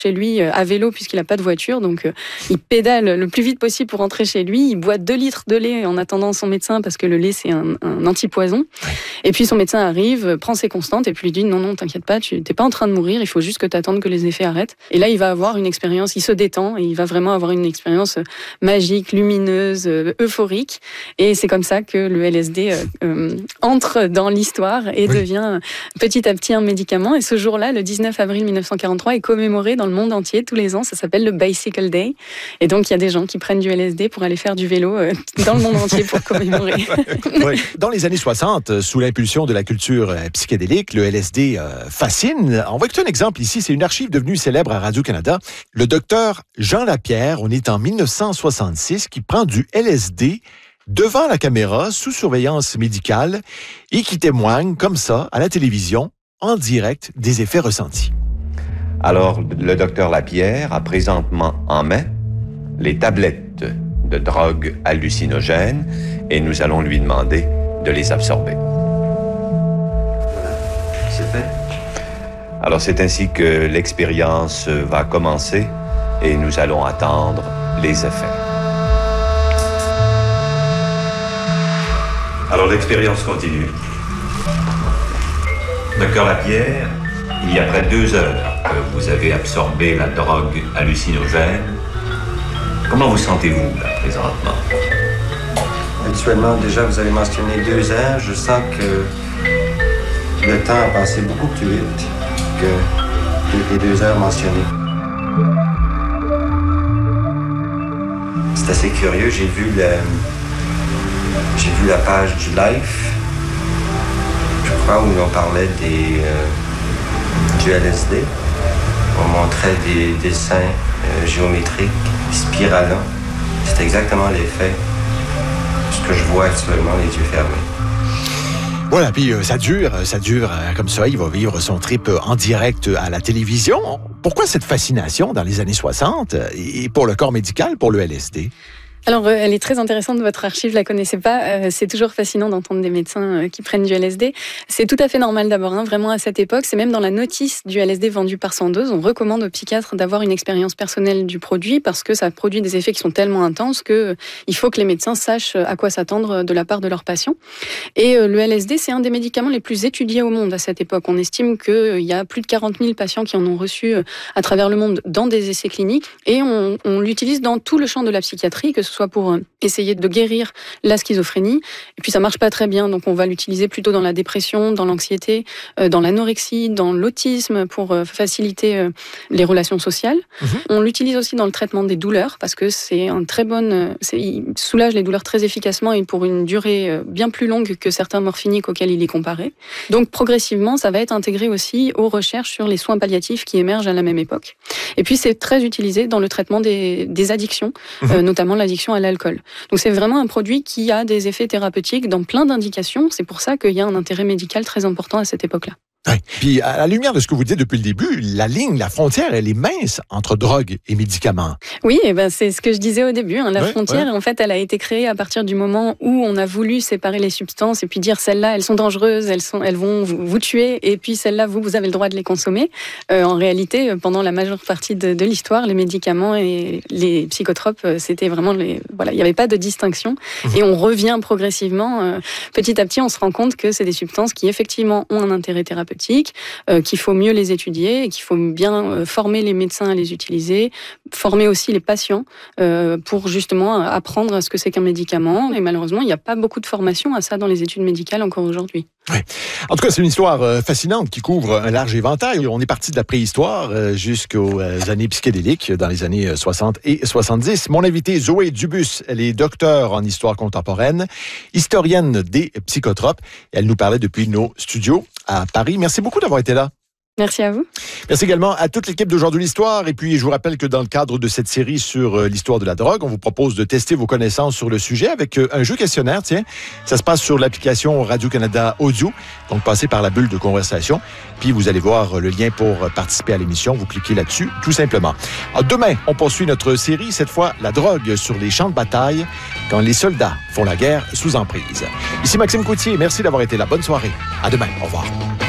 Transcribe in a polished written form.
chez lui à vélo puisqu'il n'a pas de voiture, donc il pédale le plus vite possible pour rentrer chez lui, il boit 2 litres de lait en attendant son médecin parce que le lait c'est un antipoison, et puis son médecin arrive, prend ses constantes et puis lui dit non, t'inquiète pas, tu n'es pas en train de mourir, il faut juste que tu attendes que les effets arrêtent. Et là il va avoir une expérience, il se détend et il va vraiment avoir une expérience magique, lumineuse, euphorique, et c'est comme ça que le LSD entre dans l'histoire et devient petit à petit un médicament. Et ce jour-là, le 19 avril 1943, est commémoré dans le monde entier tous les ans. Ça s'appelle le Bicycle Day. Et donc, il y a des gens qui prennent du LSD pour aller faire du vélo dans le monde entier pour commémorer. Oui. Dans les années 60, sous l'impulsion de la culture psychédélique, le LSD fascine. On va écouter un exemple ici. C'est une archive devenue célèbre à Radio-Canada. Le docteur Jean Lapierre, on est en 1966, qui prend du LSD devant la caméra, sous surveillance médicale, et qui témoigne comme ça à la télévision, en direct, des effets ressentis. Alors, le docteur Lapierre a présentement en main les tablettes de drogue hallucinogène et nous allons lui demander de les absorber. Voilà, c'est fait. Alors, c'est ainsi que l'expérience va commencer et nous allons attendre les effets. Alors, l'expérience continue. Docteur Lapierre, il y a près de 2 heures que vous avez absorbé la drogue hallucinogène. Comment vous sentez-vous, là, présentement? Habituellement, déjà, vous avez mentionné 2 heures. Je sens que le temps a passé beaucoup plus vite que les 2 heures mentionnées. C'est assez curieux. J'ai vu la page du Life, je crois, où on parlait du LSD. On montrait des dessins géométriques, spiralants. C'est exactement l'effet, ce que je vois actuellement, les yeux fermés. Voilà, puis ça dure comme ça. Il va vivre son trip en direct à la télévision. Pourquoi cette fascination dans les années 60 et pour le corps médical, pour le LSD? Alors, elle est très intéressante, votre archive, je la connaissais pas. C'est toujours fascinant d'entendre des médecins qui prennent du LSD. C'est tout à fait normal d'abord, vraiment à cette époque. C'est même dans la notice du LSD vendu par Sandoz. On recommande aux psychiatres d'avoir une expérience personnelle du produit parce que ça produit des effets qui sont tellement intenses que il faut que les médecins sachent à quoi s'attendre de la part de leurs patients. Et le LSD, c'est un des médicaments les plus étudiés au monde à cette époque. On estime qu'il y a plus de 40 000 patients qui en ont reçu à travers le monde dans des essais cliniques. Et on l'utilise dans tout le champ de la psychiatrie, que ce soit pour essayer de guérir la schizophrénie. Et puis ça marche pas très bien, donc on va l'utiliser plutôt dans la dépression, dans l'anxiété, dans l'anorexie, dans l'autisme pour faciliter les relations sociales. On l'utilise aussi dans le traitement des douleurs parce que c'est un très bon, il soulage les douleurs très efficacement et pour une durée bien plus longue que certains morphiniques auxquels il est comparé. Donc progressivement, ça va être intégré aussi aux recherches sur les soins palliatifs qui émergent à la même époque. Et puis c'est très utilisé dans le traitement des addictions, notamment l'addiction à l'alcool. Donc c'est vraiment un produit qui a des effets thérapeutiques dans plein d'indications. C'est pour ça qu'il y a un intérêt médical très important à cette époque-là. Oui. Puis, à la lumière de ce que vous dites depuis le début, la frontière, elle est mince entre drogue et médicaments. Oui, c'est ce que je disais au début. La frontière, en fait, elle a été créée à partir du moment où on a voulu séparer les substances et puis dire celles-là, elles sont dangereuses, elles vont vous tuer, et puis celles-là, vous avez le droit de les consommer. En réalité, pendant la majeure partie de l'histoire, les médicaments et les psychotropes, c'était vraiment il n'y avait pas de distinction. Et on revient progressivement, petit à petit, on se rend compte que c'est des substances qui effectivement ont un intérêt thérapeutique, qu'il faut mieux les étudier et qu'il faut bien former les médecins à les utiliser, former aussi les patients pour justement apprendre à ce que c'est qu'un médicament. Et malheureusement, il n'y a pas beaucoup de formation à ça dans les études médicales encore aujourd'hui. Oui. En tout cas, c'est une histoire fascinante qui couvre un large éventail. On est parti de la préhistoire jusqu'aux années psychédéliques, dans les années 60 et 70. Mon invitée, Zoé Dubus, elle est docteure en histoire contemporaine, historienne des psychotropes. Elle nous parlait depuis nos studios à Paris. Merci beaucoup d'avoir été là. Merci à vous. Merci également à toute l'équipe d'Aujourd'hui l'Histoire. Et puis, je vous rappelle que dans le cadre de cette série sur l'histoire de la drogue, on vous propose de tester vos connaissances sur le sujet avec un jeu questionnaire. Tiens, ça se passe sur l'application Radio-Canada Audio. Donc, passez par la bulle de conversation. Puis, vous allez voir le lien pour participer à l'émission. Vous cliquez là-dessus, tout simplement. Alors, demain, on poursuit notre série. Cette fois, la drogue sur les champs de bataille quand les soldats font la guerre sous emprise. Ici Maxime Coutier. Merci d'avoir été là. Bonne soirée. À demain. Au revoir.